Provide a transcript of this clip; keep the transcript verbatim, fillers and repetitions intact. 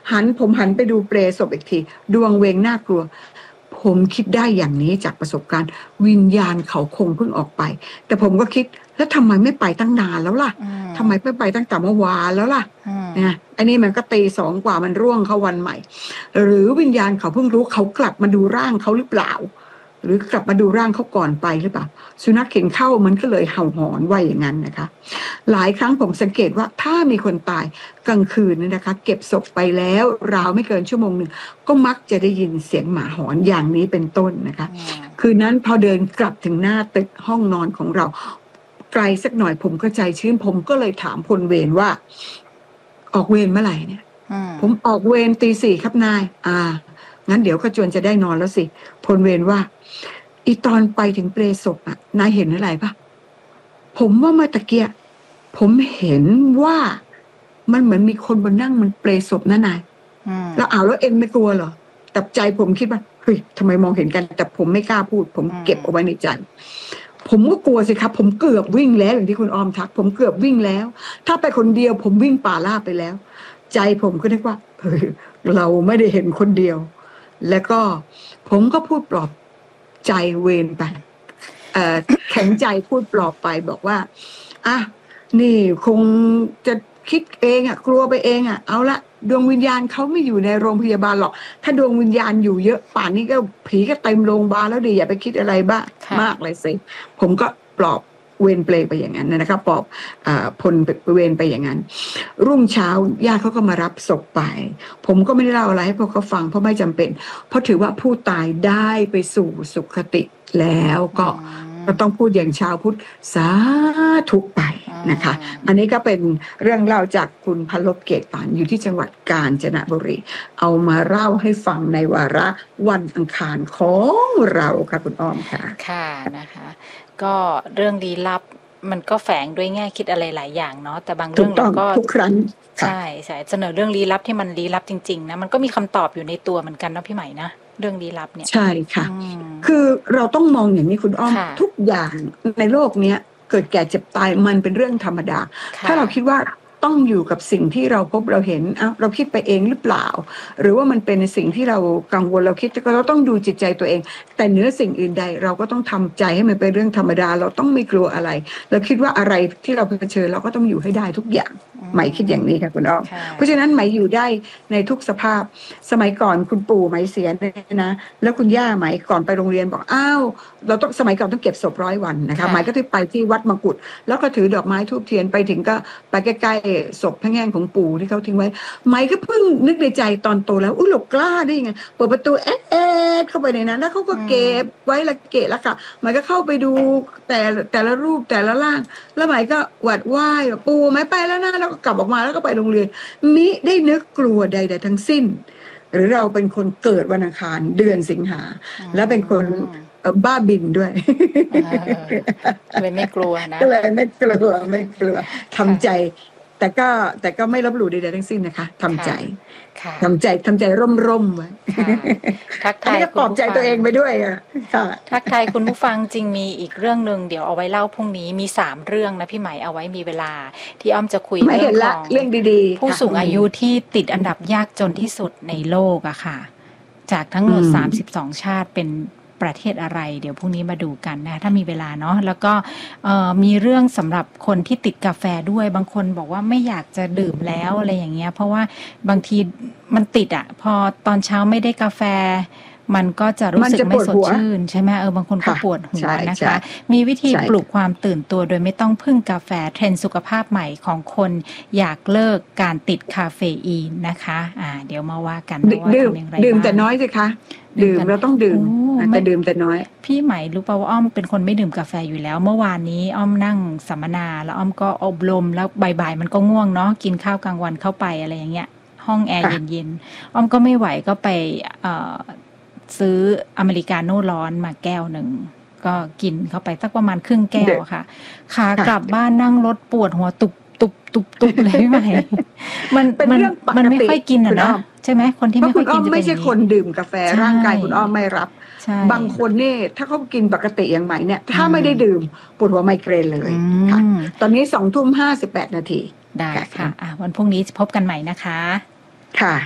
หันผมหันไปดูเปลศพอีกทีดวงเวงน่ากลัวผมคิดได้อย่างนี้จากประสบการณ์วิญญาณเขาคงเพิ่งออกไปแต่ผมก็คิดแล้วทำไมไม่ไปตั้งนานแล้วล่ะทำไมไม่ไปตั้งแต่เมื่อวานแล้วล่ะนะอันนี้มันก็ตีสองกว่ามันร่วงเข้าวันใหม่หรือวิญญาณเขาเพิ่งรู้เขากลับมาดูร่างเขาหรือเปล่าหรือกลับมาดูร่างเขาก่อนไปหรือเปล่าสุนัขเห็นเข้ามันก็เลยเห่าหอนว่าอย่างนั้นนะคะหลายครั้งผมสังเกตว่าถ้ามีคนตายกลางคืนนี่นะคะเก็บศพไปแล้วราวไม่เกินชั่วโมงหนึ่งก็มักจะได้ยินเสียงหมาหอนอย่างนี้เป็นต้นนะคะคืนนั้นพอเดินกลับถึงหน้าตึกห้องนอนของเราไกลสักหน่อยผมก็ใจชื้นผมก็เลยถามพลเวรว่าออกเวรเมื่อไหร่เนี่ยผมออกเวรตีสี่ครับนายอ่างั้นเดี๋ยวก็จวนจะได้นอนแล้วสิพลเวรว่าอีตอนไปถึงเปลศพอ่ะนายเห็นอะไรปะผมว่าเมื่อตะเกียผมเห็นว่ามันเหมือนมีคนบนนั่งมันเปลศพนั่นนายแล้วอ้าวแล้วเอ็งไม่กลัวเหรอแต่ใจผมคิดว่าเฮ้ยทำไมมองเห็นกันแต่ผมไม่กล้าพูดผมเก็บเอาไว้ในใจผมก็กลัวสิครับผมเกือบวิ่งแล้วอย่างที่คุณออมทักผมเกือบวิ่งแล้วถ้าไปคนเดียวผมวิ่งป่าลาบไปแล้วใจผมก็นึกว่าเฮ้ยเราไม่ได้เห็นคนเดียวแล้วก็ผมก็พูดปลอบใจเวรไปเอ่อแข็งใจพูดปลอบไปบอกว่าอ่ะนี่คงจะคิดเองอ่ะกลัวไปเองอ่ะเอาละดวงวิญญาณเขาไม่อยู่ในโรงพยาบาลหรอกถ้าดวงวิญญาณอยู่เยอะป่านนี้ก็ผีก็เต็มโรงพยาบาลแล้วดิอย่าไปคิดอะไรบ้างมากเลยสิผมก็ปลอบเวรเปลไปอย่างนั้นนะครับปลอบอ่าพลเวรไปอย่างนั้นรุ่งเช้าญาติเขาก็มารับศพไปผมก็ไม่ได้เล่าอะไรให้พวกเขาฟังเพราะไม่จำเป็นเพราะถือว่าผู้ตายได้ไปสู่สุคติแล้วก็ก็ต้องพูดอย่างชาวพุทธสาธุไปนะคะอันนี้ก็เป็นเรื่องเล่าจากคุณพลบเกตปานอยู่ที่จังหวัดกาญจนบุรีเอามาเล่าให้ฟังในวาระวันอังคารของเราค่ะคุณอ้อมค่ะค่ะนะคะก็เรื่องลี้ลับมันก็แฝงด้วยแง่คิดอะไรหลายอย่างเนาะแต่บางเรื่องเราก็ทุกครั้งใช่ใช่เสนอเรื่องลี้ลับที่มันลี้ลับจริงๆนะมันก็มีคำตอบอยู่ในตัวเหมือนกันนะพี่ใหม่นะเรื่องลี้ลับเนี่ยใช่ค่ะคือเราต้องมองอย่างนี้คุณอ้อมทุกอย่างในโลกเนี้ยเกิดแก่เจ็บตายมันเป็นเรื่องธรรมดาถ้าเราคิดว่าต้องอยู่กับสิ่งที่เราพบเราเห็นอ่ะเราคิดไปเองหรือเปล่าหรือว่ามันเป็นสิ่งที่เรากังวลเราคิดก็เราต้องดูจิตใจตัวเองแต่เหนือสิ่งอื่นใดเราก็ต้องทำใจให้มันเป็นเรื่องธรรมดาเราต้องไม่กลัวอะไรเราคิดว่าอะไรที่เราเผชิญเราก็ต้องอยู่ให้ได้ทุกอย่างหมายคิดอย่างนี้ค่ะคุณอ้อมเพราะฉะนั้นหมายอยู่ได้ในทุกสภาพสมัยก่อนคุณปู่หมายเสียนะแล้วคุณย่าหมายก่อนไปโรงเรียนบอกอ้าวเราต้องสมัยก่อนต้องเก็บศพร้อยวันนะคะหมายก็ที่ไปที่วัดมกุฎแล้วก็ถือดอกไม้ธูปเทียนไปถึงก็ไปใกล้ๆศพแห้งของปู่ที่เขาทิ้งไว้หมายก็เพิ่งนึกในใจตอนโตแล้วอุ้ยหลบกล้าได้ยังไงเปิดประตูแอ๊ดเข้าไปในนั้นแล้วเขาก็เก็บไว้ละเกะละกะหมายก็เข้าไปดูแต่แต่ละรูปแต่ละร่างแล้วหมายก็หวัดไหว้ปู่หมายไปแล้วนะแล้วก็กลับออกมาแล้วก็ไปโรงเรียนมิได้นึกกลัวใดๆทั้งสิ้นหรือเราเป็นคนเกิดวันอังคารเดือนสิงหาแล้วเป็นคนบ้าบินด้วยเลยไม่กลัวนะก็เลยไม่กลัวไม่กลัวทำใจแต่ก็แต่ก็ไม่ลบหลู่ใดๆทั้งสิ้นนะคะทำใจทำใจทำใจร่มๆไว้ทักทายปลอบใจตัวเองไปด้วยอ่ะทักทายคุณผู้ฟังจริงมีอีกเรื่องนึงเดี๋ยวเอาไว้เล่าพรุ่งนี้มีสามเรื่องนะพี่ไหมเอาไว้มีเวลาที่อ้อมจะคุยเรื่องของเรื่องดีๆผู้สูงอายุที่ติดอันดับยากจนที่สุดในโลกอะค่ะจากทั้งหมดสามสิบสองชาติเป็นประเทศอะไรเดี๋ยวพรุ่งนี้มาดูกันนะถ้ามีเวลาเนาะแล้วก็มีเรื่องสำหรับคนที่ติดกาแฟด้วยบางคนบอกว่าไม่อยากจะดื่มแล้วอะไรอย่างเงี้ยเพราะว่าบางทีมันติดอะพอตอนเช้าไม่ได้กาแฟมันก็จะรู้สึกไม่สดชื่นใช่ไหมเออบางคนก็ปวดหัวนะคะมีวิธีปลุกความตื่นตัวโดยไม่ต้องพึ่งกาแฟเทรนด์สุขภาพใหม่ของคนอยากเลิกการติดคาเฟอีนนะคะอ่าเดี๋ยวมาว่ากันว่าทำอย่างไรบ้างดื่มแต่น้อยสิคะดื่มเราต้องดื่มแต่ดื่มแต่น้อยพี่ใหม่รู้ป่าวว่าอ้อมเป็นคนไม่ดื่มกาแฟอยู่แล้วเมื่อวานนี้อ้อมนั่งสัมมนาแล้วอ้อมก็อบรมแล้วบ่ายๆมันก็ง่วงเนาะกินข้าวกลางวันเข้าไปอะไรอย่างเงี้ยห้องแอร์เย็นๆอ้อมก็ไม่ไหวก็ไปเอ่อซื้ออเมริกาโน่ร้อนมาแก้วหนึ่งก็กินเข้าไปสักประมาณครึ่งแก้วค่ะขากลับบ้านนั่งรถปวดหัวตุบตุบตุบตุบเลยพี่ใหม่มันมันมันไม่ค่อยกินอ่ะนะใช่ไหมคนที่ไม่ค่อยกินจะเป็นไม่ใช่คนดื่มกาแฟร่างกายคุณอ้อมไม่รับบางคนเนี่ยถ้าเขากินปกติอย่างใหม่เนี่ยถ้าไม่ได้ดื่มปวดหัวไมเกรนเลยค่ะตอนนี้สองทุ่มห้าสิบแปดนาทีได้ค่ะวันพรุ่งนี้พบกันใหม่นะคะค่ะ